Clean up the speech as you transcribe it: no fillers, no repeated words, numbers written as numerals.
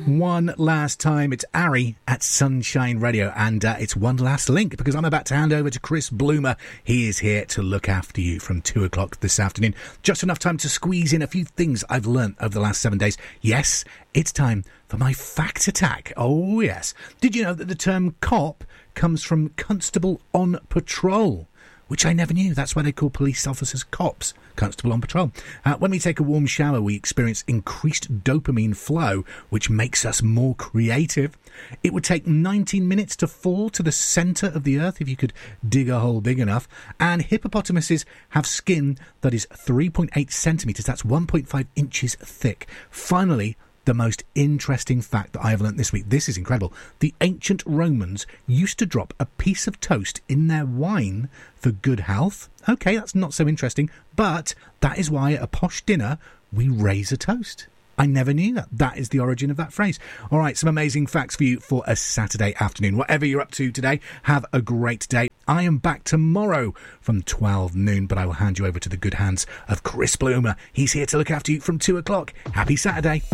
One last time, it's Ari at Sunshine Radio, and it's one last link because I'm about to hand over to Chris Bloomer. He is here to look after you from 2 o'clock this afternoon. Just enough time to squeeze in a few things I've learnt over the last 7 days. Yes, it's time for my fact attack. Oh, yes. Did you know that the term cop comes from constable on patrol? Which I never knew. That's why they call police officers cops, constable on patrol. When we take a warm shower, we experience increased dopamine flow, which makes us more creative. It would take 19 minutes to fall to the centre of the earth if you could dig a hole big enough. And hippopotamuses have skin that is 3.8 centimetres. That's 1.5 inches thick. Finally, the most interesting fact that I have learnt this week. This is incredible. The ancient Romans used to drop a piece of toast in their wine for good health. Okay, that's not so interesting, but that is why at a posh dinner we raise a toast. I never knew that. That is the origin of that phrase. All right, some amazing facts for you for a Saturday afternoon. Whatever you're up to today, have a great day. I am back tomorrow from 12 noon, but I will hand you over to the good hands of Chris Bloomer. He's here to look after you from 2 o'clock. Happy Saturday.